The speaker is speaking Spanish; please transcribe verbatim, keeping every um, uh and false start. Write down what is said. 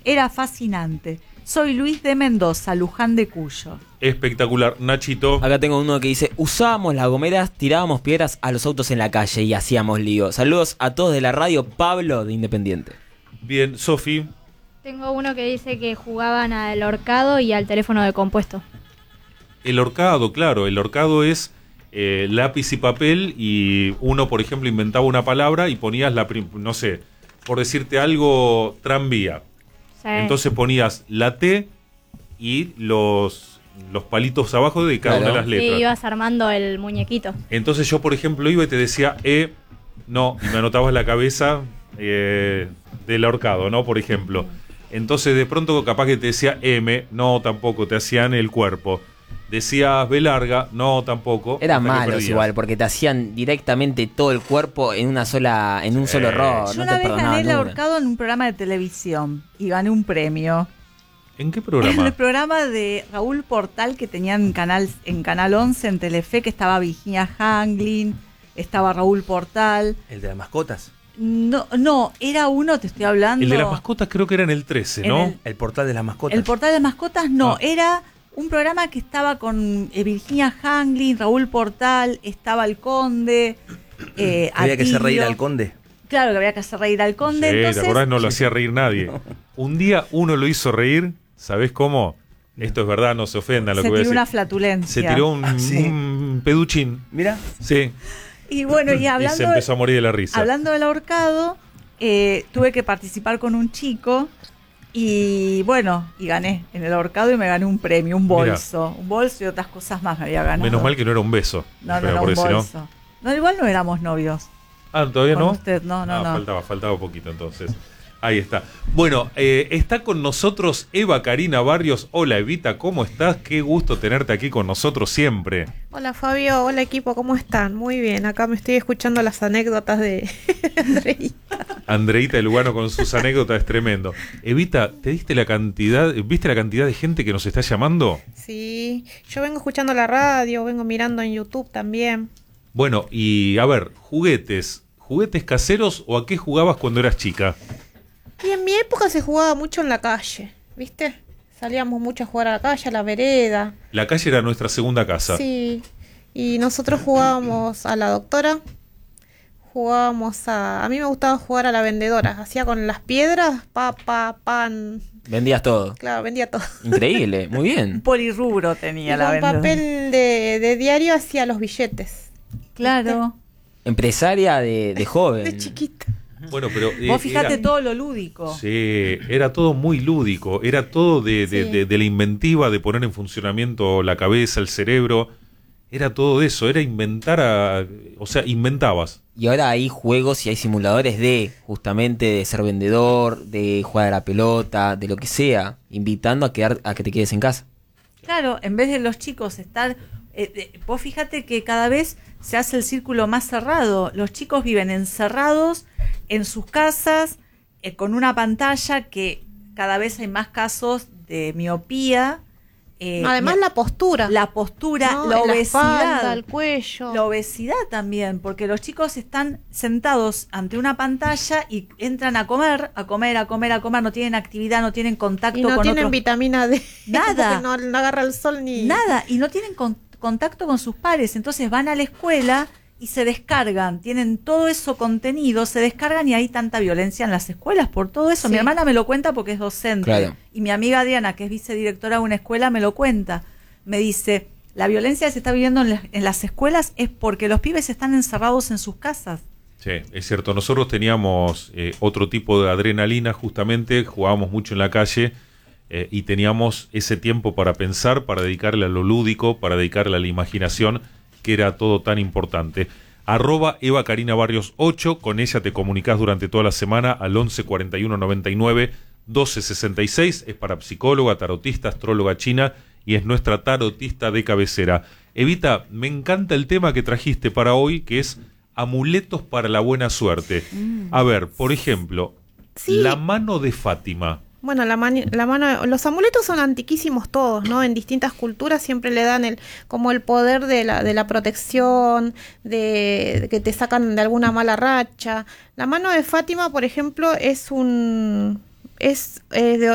Era fascinante. Soy Luis de Mendoza, Luján de Cuyo. Espectacular. Nachito. Acá tengo uno que dice: usábamos las gomeras, tirábamos piedras a los autos en la calle y hacíamos lío. Saludos a todos de la radio, Pablo de Independiente. Bien, Sofi. Tengo uno que dice que jugaban al horcado y al teléfono de compuesto. El horcado, claro. El horcado es eh, lápiz y papel y uno, por ejemplo, inventaba una palabra y ponías la, prim- no sé, por decirte algo, tranvía. Sí. Entonces ponías la T y los, los palitos abajo de cada Claro. una de las Sí, letras. ibas armando el muñequito. Entonces yo, por ejemplo, iba y te decía E, no, y me anotabas la cabeza eh, del ahorcado, ¿no? Por ejemplo. Entonces de pronto capaz que te decía M, no, tampoco, te hacían el cuerpo. Decías B larga, no, tampoco. Eran hasta que malos perdías. igual, porque te hacían directamente todo el cuerpo en una sola, en un Sí. solo error. Yo no una te vez gané perdonaban el una. ahorcado en un programa de televisión y gané un premio. ¿En qué En programa? el programa de Raúl Portal que tenían en Canal, en Canal once, en Telefe, que estaba Virginia Hanglin, estaba Raúl Portal. El de las mascotas. No, no, era uno, te estoy hablando. El de las mascotas creo que era en el trece, En ¿no? el- El portal de las mascotas. El portal de mascotas no, Ah. era un programa que estaba con eh, Virginia Hanglin, Raúl Portal, estaba el Conde. Eh, Había que hacer reír Atilio. al conde. Claro que había que hacer reír al Conde. Sí, entonces, ¿te acordás? No lo hacía reír nadie. Un día uno lo hizo reír, ¿sabés cómo? Esto es verdad, no se ofendan lo se que voy a tiró decir. una flatulencia. Se tiró un, Ah, sí. un peduchín. Mira, Sí. Y bueno, y Y se hablando, empezó a morir de la risa. hablando del ahorcado, eh, tuve que participar con un chico y bueno, y gané en el ahorcado y me gané un premio, un Mirá. bolso. Un bolso y otras cosas más me había ganado. Menos mal que no era un beso. No, no, Pero no, un porque si no- bolso. No, igual no éramos novios. Ah, ¿todavía Con no? usted, no, no, Ah, no. Faltaba, faltaba poquito entonces. Ahí está. Bueno, eh, está con nosotros Eva Karina Barrios. Hola Evita, ¿cómo estás? Qué gusto tenerte aquí con nosotros siempre. Hola Fabio, hola equipo, ¿cómo están? Muy bien, acá me estoy escuchando las anécdotas de Andreita. Andreita Lugano con sus anécdotas es tremendo. Evita, ¿te diste la cantidad, viste la cantidad de gente que nos está llamando? Sí, yo vengo escuchando la radio, vengo mirando en YouTube también. Bueno, y a ver, juguetes, ¿juguetes caseros o a qué jugabas cuando eras chica? Y en mi época se jugaba mucho en la calle, ¿viste? Salíamos mucho a jugar a la calle, a la vereda. La calle era nuestra segunda casa. Sí, y nosotros jugábamos a la doctora, jugábamos a... A mí me gustaba jugar a la vendedora, hacía con las piedras, papa, pan, Vendías todo. claro, vendía todo. Increíble, muy Un bien. polirrubro Y tenía la con vendedora. papel de, de diario hacía los billetes, Claro. Empresaria de, de joven. de chiquita. Bueno, pero... eh, Vos fijate era- todo lo lúdico. Sí, era todo muy lúdico, era todo de, de, Sí. de- de la inventiva, de poner en funcionamiento la cabeza, el cerebro, era todo de eso, era inventar, a, o sea, inventabas. Y ahora hay juegos y hay simuladores de, justamente, de ser vendedor, de jugar a la pelota, de lo que sea, invitando a quedar, a que te quedes en casa. Claro, en vez de los chicos estar... eh, eh, vos fíjate que cada vez se hace el círculo más cerrado. Los chicos viven encerrados en sus casas, eh, con una pantalla que cada vez hay más casos de miopía. eh, Además mi- la postura. la postura, ¿no? la En obesidad. espalda, el cuello. La obesidad también, porque los chicos están sentados ante una pantalla y entran a comer, a comer, a comer, a comer, no tienen actividad, no tienen contacto Y no con tienen otros. vitamina D. Nada. Porque no, no agarra el sol ni... Nada, y no tienen con- contacto con sus pares, entonces van a la escuela y se descargan, tienen todo eso contenido, se descargan y hay tanta violencia en las escuelas por todo eso. Sí. Mi hermana me lo cuenta porque es docente. Claro. Y mi amiga Diana, que es vicedirectora de una escuela, me lo cuenta. Me dice, la violencia que se está viviendo en, la- en las escuelas es porque los pibes están encerrados en sus casas. Sí, es cierto, nosotros teníamos eh, otro tipo de adrenalina justamente, jugábamos mucho en la calle eh, y teníamos ese tiempo para pensar, para dedicarle a lo lúdico, para dedicarle a la imaginación, que era todo tan importante. Arroba Eva Karina Barrios ocho, con ella te comunicás durante toda la semana al once cuarenta y uno noventa y nueve doce sesenta y seis, es para psicóloga, tarotista, astróloga china y es nuestra tarotista de cabecera. Evita, me encanta el tema que trajiste para hoy, que es amuletos para la buena suerte. A ver, por ejemplo, Sí. la mano de Fátima. Bueno, la, mani- la mano, los amuletos son antiquísimos todos, ¿no? En distintas culturas siempre le dan el, como el poder de la, de la protección, de, de que te sacan de alguna mala racha. La mano de Fátima, por ejemplo, es un, es eh, de